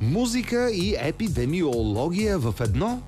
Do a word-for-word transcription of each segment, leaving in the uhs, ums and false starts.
Музика и епидемиология в едно?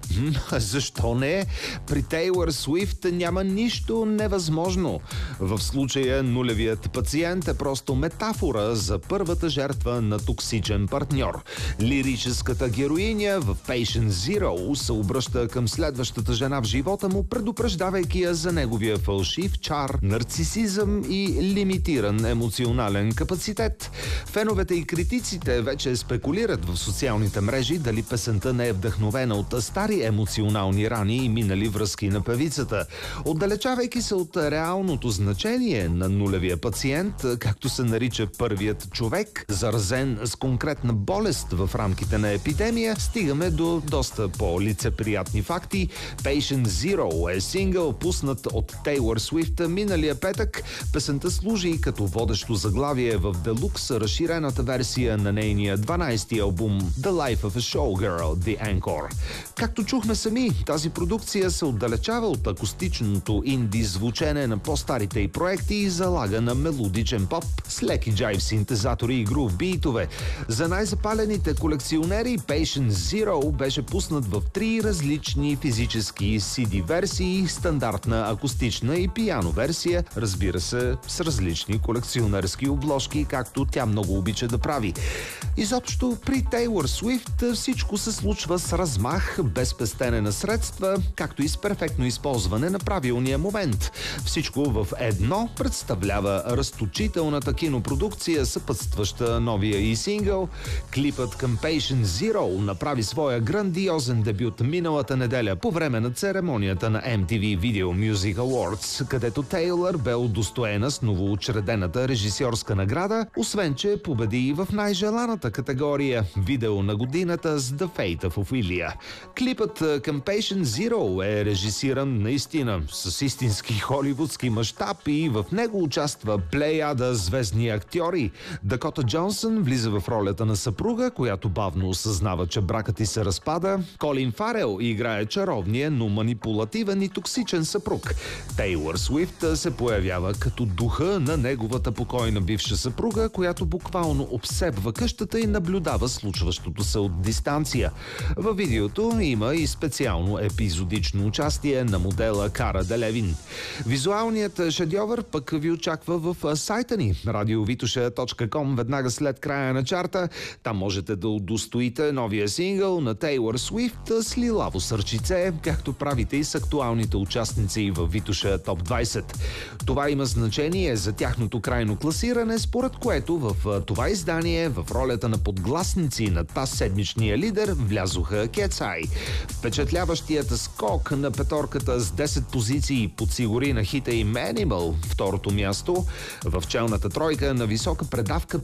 Защо не? При Тейлър Суифт няма нищо невъзможно. В случая нулевият пациент е просто метафора за първата жертва на токсичен партньор. Лирическата героиня в Patient Zero се обръща към следващата жена в живота му, предупреждавайки я за неговия фалшив чар, нарцисизъм и лимитиран емоционален капацитет. Феновете и критиците вече спекулират в социалните мрежи дали песента не е вдъхновена от стари емоционални рани и минали връзки на певицата. Отдалечавайки се от реалното значение на нулевия пациент, както се нарича първият човек, заразен с конкретна болест в рамките на епидемия, стигаме до доста по-лицеприятни факти. Patient Zero е сингъл, пуснат от Тейлър Суифт миналия петък. Песента служи и като водещо заглавие в делукс разширената версия на нейния дванайсти албум The Life of a Showgirl, The Encore. Както чухме сами, тази продукция се отдалечава от акустичното инди звучене на по-старите й проекти и залага на мелодичен поп с леки джайв синтезатори и грув битове. За най-запалените колекционери Patient Zero беше пуснат в три различни физически си ди версии, стандартна акустична и пиано версия, разбира се, с различни колекционерски обложки, както тя много обича да прави. Изобщо при Тейлър Суифт всичко се случва с размах, без пестене на средства, както и с перфектно използване на правилния момент. Всичко в едно представлява разточителната кинопродукция, съпътстваща новия и сингъл. Клипът към Patient Zero направи своя грандиозен дебют миналата неделя по време на церемонията на Ем Ти Ви Video Music Awards, където Тейлър бе удостоена с новоучредената режисьорска награда, освен че победи и в най-желаната категория – видео на годината с The Fate of Ophelia. Клипът към Patient Zero е режисиран наистина с истински холивудски мащаб и в него участва плеяда звездни актьори. Дакота Джонсън влиза в ролята на съпруга, която бавно осъзнава, че бракът й се разпада. Колин Фарел играе чаровния, но манипулативен и токсичен съпруг. Тейлър Суифт се появява като духа на неговата покойна бивша съпруга, която буквално обсебва къщата и наблюдава случващото се от дистанция. Във видеото има и специално епизодично участие на модела Кара Делевин. Визуалният шедьовър пък ви очаква в сайта ни радио витоша точка ком веднага след края на чарта. Там можете да удостоите новия сингъл на Тейлър Суифт с лилаво сърчице, както правите и с актуалните участници в Витоша Топ двайсет. Това има значение за тяхното крайно класиране, според което в това издание в ролята на подгласници на таз седмичния лидер влязоха Кетсай. Впечатляващият скок на петорката с десет позиции подсигури на хита им Animal второто място. В челната тройка на висока предавка